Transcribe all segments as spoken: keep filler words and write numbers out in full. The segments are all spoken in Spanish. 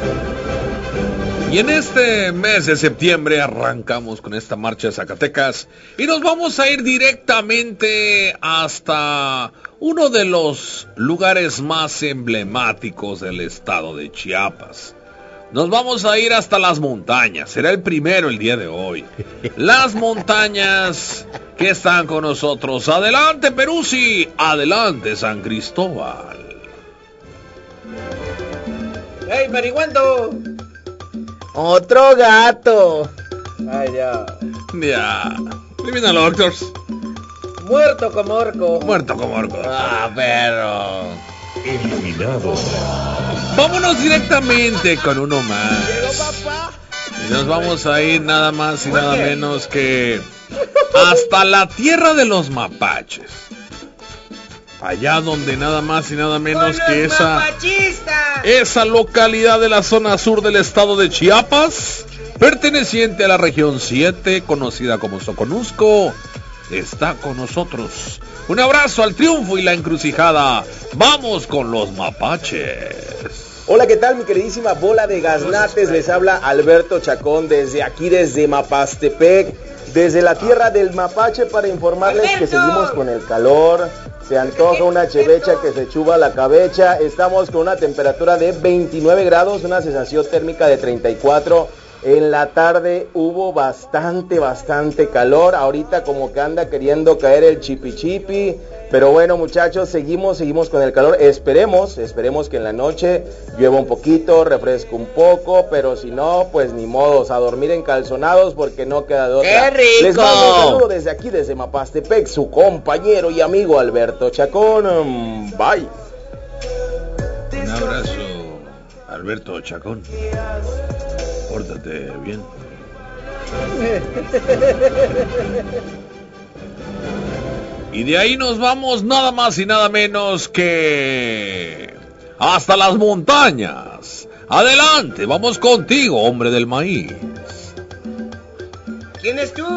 Y en este mes de septiembre arrancamos con esta marcha de Zacatecas y nos vamos a ir directamente hasta uno de los lugares más emblemáticos del estado de Chiapas. Nos vamos a ir hasta las montañas, será el primero el día de hoy. Las montañas que están con nosotros. Adelante, Peruzzi, adelante, San Cristóbal. ¡Hey, marihuando! ¡Otro gato! ¡Ay, ya! Ya. Elimínalo, doctors. Muerto como orco. Muerto como orco. ¡Ah, perro! Eliminado. Vámonos directamente con uno más. ¡Llegó papá! Y nos vamos a ir nada más y nada menos que hasta la tierra de los mapaches. Allá donde nada más y nada menos que esa, esa localidad de la zona sur del estado de Chiapas, perteneciente a la región siete, conocida como Soconusco, está con nosotros. Un abrazo al triunfo y la encrucijada. Vamos con los mapaches. Hola, ¿qué tal, mi queridísima bola de gaznates? Les habla Alberto Chacón desde aquí, desde Mapastepec, desde la tierra del mapache, para informarles que seguimos con el calor. Se antoja una chevecha que se chuba la cabecha. Estamos con una temperatura de veintinueve grados, una sensación térmica de treinta y cuatro. En la tarde hubo bastante, bastante calor. Ahorita como que anda queriendo caer el chipi chipi. Pero bueno, muchachos, seguimos, seguimos con el calor. Esperemos, esperemos que en la noche llueva un poquito, refresque un poco. Pero si no, pues ni modos, a dormir encalzonados porque no queda de otra. ¡Qué rico! Les mando un saludo desde aquí, desde Mapastepec, su compañero y amigo Alberto Chacón. Bye. Un abrazo, Alberto Chacón. Pórtate bien. Y de ahí nos vamos nada más y nada menos que hasta las montañas. Adelante, vamos contigo, hombre del maíz. ¿Quién es tú?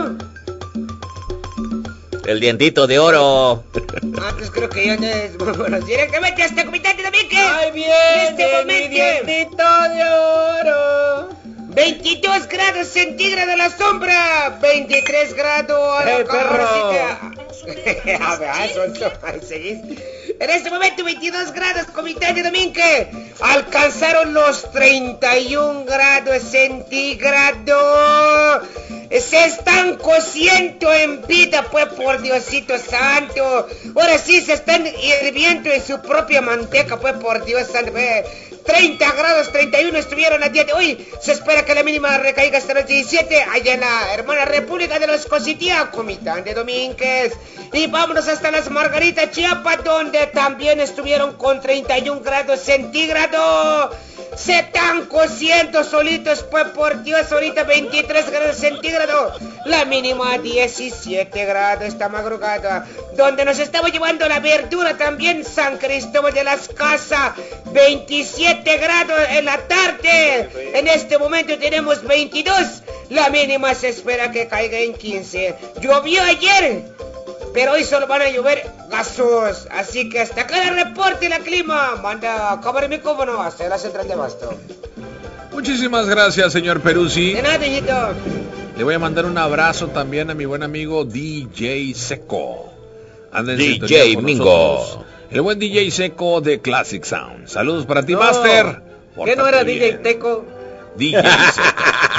El dientito de oro. Ah, pues creo que ya no es. Bueno, directamente hasta Comitante también que. ¡Ay, bien! En este momento. ¡Dientito de oro! veintidós grados centígrados a la sombra, veintitrés grados a la ¡Hey, perro! A ver, eso, ahí seguís. En este momento veintidós grados, Comitante Domínguez. Alcanzaron los treinta y un grados centígrados. Se están cociendo en vida, pues, por Diosito santo. Ahora sí se están hirviendo en su propia manteca, pues, por Dios santo, pues. treinta grados, treinta y uno estuvieron a día de hoy. Se espera que la mínima recaiga hasta los diecisiete allá en la hermana República de los Cositía, Comitante Domínguez. Y vámonos hasta las Margaritas, Chiapas, donde también estuvieron con treinta y un grados centígrados. Se están cociendo solitos, pues por Dios, ahorita veintitrés grados centígrados. La mínima diecisiete grados esta madrugada. Donde nos estaba llevando la verdura también San Cristóbal de las Casas, veintisiete grados en la tarde. En este momento tenemos veintidós. La mínima se espera que caiga en quince. Llovió ayer, pero hoy solo van a llover gasos. Así que hasta acá el reporte y la clima. Manda a comer el micrófono hasta la central de Abasto. Muchísimas gracias, señor Peruzzi. De nada, niñito. Le voy a mandar un abrazo también a mi buen amigo D J Seco. Anda en D J sintonía con Mingo. nosotros. El buen D J Seco de Classic Sound. Saludos para ti, No, Master. ¿Qué no era Pórtate D J bien. Teco? D J Seco.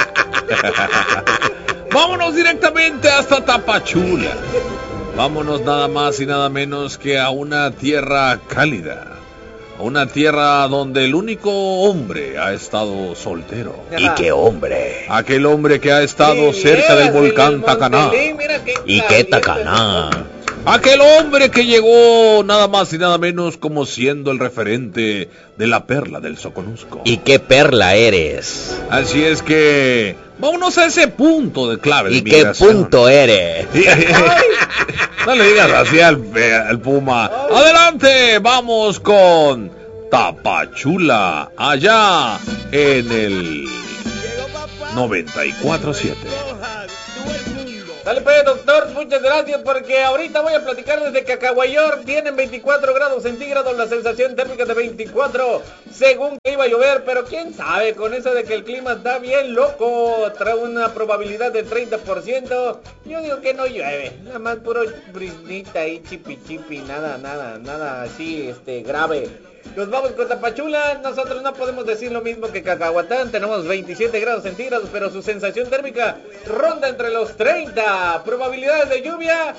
Vámonos directamente hasta Tapachula. Vámonos nada más y nada menos que a una tierra cálida. A una tierra donde el único hombre ha estado soltero. ¿Y qué hombre? Aquel hombre que ha estado Sí, cerca del sí, volcán el Tacaná. Montelín, mira qué ¿Y qué caliente tacaná? Aquel hombre que llegó nada más y nada menos como siendo el referente de la perla del Soconusco. ¿Y qué perla eres? Así es que vámonos a ese punto de clave de ¿Y qué migración. punto eres? No le digas así al, al Puma. Adelante, vamos con Tapachula, allá en el noventa y cuatro siete. Dale pues, doctor, muchas gracias, porque ahorita voy a platicarles de Cacahuayor. Tienen veinticuatro grados centígrados, la sensación térmica de veinticuatro, según que iba a llover, pero quién sabe, con eso de que el clima está bien loco, trae una probabilidad del treinta por ciento, yo digo que no llueve, nada más puro brisnita y chipi chipi, nada, nada, nada así, este, grave. Nos vamos con Tapachula. Nosotros no podemos decir lo mismo que Cacahuatán. Tenemos veintisiete grados centígrados, pero su sensación térmica ronda entre los treinta. Probabilidades de lluvia,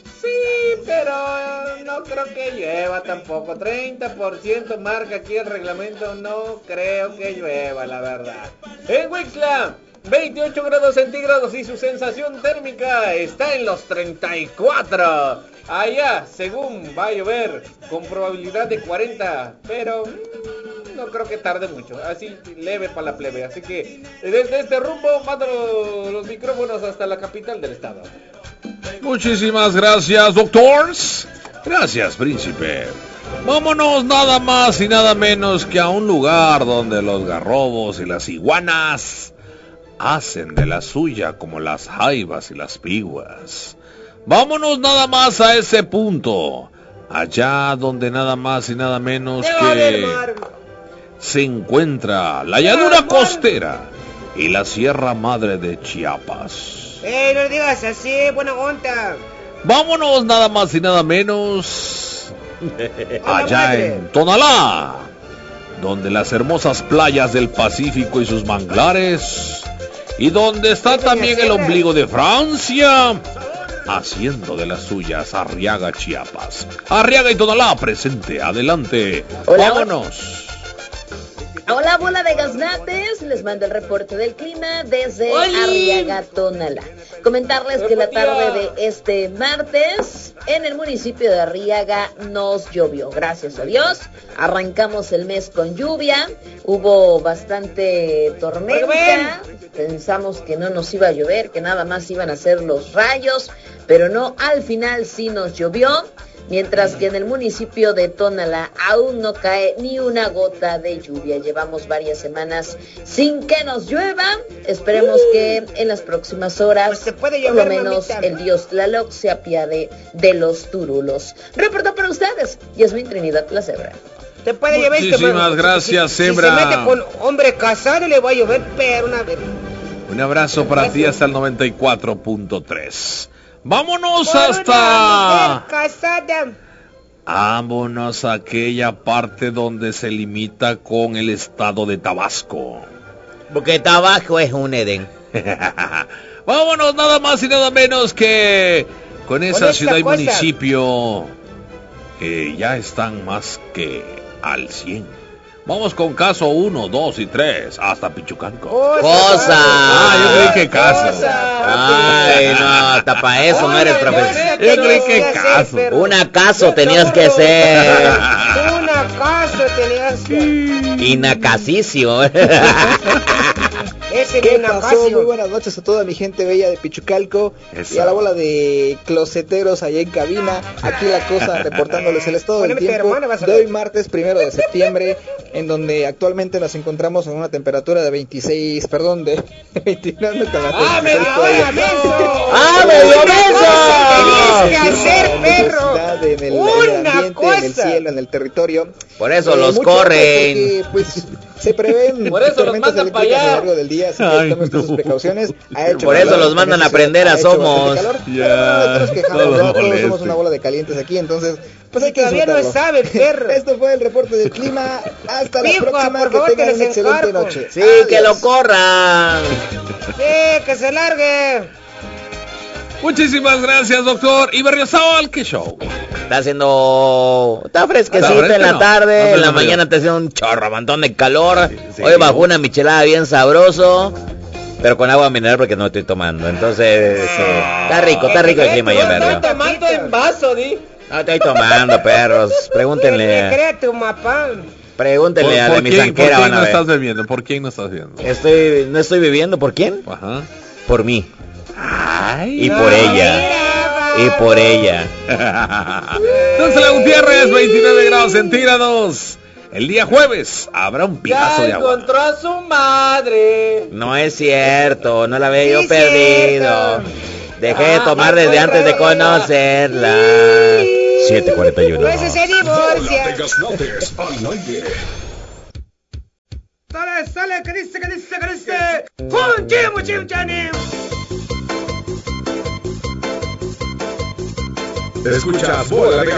sí, pero no creo que llueva tampoco. treinta por ciento marca aquí el reglamento. No creo que llueva, la verdad. En Huixla, veintiocho grados centígrados y su sensación térmica está en los treinta y cuatro. Allá, según va a llover, con probabilidad de cuarenta, pero mmm, no creo que tarde mucho, así leve para la plebe. Así que desde este rumbo mando los micrófonos hasta la capital del estado. Muchísimas gracias, doctores. Gracias, príncipe. Vámonos nada más y nada menos que a un lugar donde los garrobos y las iguanas hacen de la suya como las jaivas y las piguas. Vámonos nada más a ese punto, allá donde nada más y nada menos que se encuentra la llanura costera y la Sierra Madre de Chiapas. ¡Eh, no digas así, buena onda! Vámonos nada más y nada menos allá en Tonalá, donde las hermosas playas del Pacífico y sus manglares, y donde está también el ombligo de Francia, haciendo de las suyas. Arriaga, Chiapas. Arriaga y Tonalá presente, adelante. Hola, vámonos. Hola, bola de gaznates, les mando el reporte del clima desde Arriaga, Tonalá. Comentarles que la tarde de este martes en el municipio de Arriaga nos llovió, gracias a Dios. Arrancamos el mes con lluvia, hubo bastante tormenta, pensamos que no nos iba a llover, que nada más iban a ser los rayos, pero no, al final sí nos llovió. Mientras que en el municipio de Tonalá aún no cae ni una gota de lluvia. Llevamos varias semanas sin que nos llueva. Esperemos uh, que en las próximas horas, pues por lo menos, mamita, el dios Tlaloc se apiade de los turulos. Reportó para ustedes Yasmín Trinidad la Cebra. Te puede llover. Muchísimas gracias, si, Cebra. Si se mete con hombre casado le va a llover, pero una vez. Un abrazo para Eso. ti hasta el noventa y cuatro punto tres. Vámonos Por hasta... Vámonos a aquella parte donde se limita con el estado de Tabasco. Porque Tabasco es un Edén. Vámonos nada más y nada menos que con esa con ciudad y cosa. municipio que ya están más que al cien. Vamos con caso uno, dos y tres, hasta Pichucanco. ¡Cosa! Ah, yo creí que caso. Cosa. Ay, no, hasta para eso no eres profesor. Yo creí que caso. Un acaso tenías que ser. Un acaso tenías que ser. Inacasicio. Ese ¿Qué pasó? Muy buenas noches a toda mi gente bella de Pichucalco. Eso. Y a la bola de closeteros allá en cabina. Aquí la cosa, reportándoles el estado del tiempo de hoy martes primero de septiembre, en donde actualmente nos encontramos en una temperatura de veintiséis, perdón, de veintinueve con la ¡Ah, me dio beso! ¡Ah, me dio beso! ¡Tenías que hacer, perro! En el, en el ambiente, en el cielo, en el territorio. Por eso eh, los corren. Porque, pues, se prevén Por eso los mandan para allá. A lo largo del día, así que Ay, tomen no. sus precauciones. Ha hecho Por eso los mandan a aprender a Somos. Ya, no quejamos, ¿no? Todos somos una bola de calientes aquí, entonces pues hay que todavía no sabe, perro. Esto fue el reporte del clima. Hasta la Pico, próxima, por que favor, tengan que una excelente encargo. noche. Sí, Adiós. Que lo corran. Sí, que se largue. Muchísimas gracias, doctor. Y Berriozábal, ¿qué show? Está haciendo... Está fresquecito en la no. tarde, no, en la mañana te hace un chorrabantón de calor. Sí, sí, Hoy bajó una michelada bien sabroso, pero con agua mineral porque no estoy tomando. Entonces, sí, está rico, está rico el clima ya, ¿verdad? Estoy tomando en vaso, di. No estoy tomando, perros. Pregúntenle. ¿Qué cree tu mapá? Pregúntenle por, a por la mi quién, zanquera. ¿Por quién no ver. estás bebiendo? ¿Por quién no estás viendo? Estoy, no estoy bebiendo, ¿por quién? Ajá. Por mí. Ay, y por ella. Y por ella. Entonces la Gutiérrez, veintinueve grados centígrados. El día jueves habrá un pijazo ya de agua. Encontró a su madre. No es cierto, no la había sí, yo perdido. Cierto. Dejé de tomar desde antes de conocerla. siete cuarenta y uno. Pues se divorcia. Sale, sale, que dice, que dice, que dice. ¡Un chimo, chimo, chanim! Escuchas Bola de